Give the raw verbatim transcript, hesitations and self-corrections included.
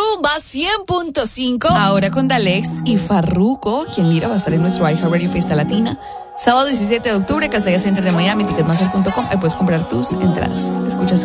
Rumba cien punto cinco. Ahora con Dalex y Farruko, quien mira va a estar en nuestro iHeartRadio Fiesta Latina. Sábado diecisiete de octubre, Casella Center de Miami, ticketmaster punto com. Ahí puedes comprar tus entradas. Escuchas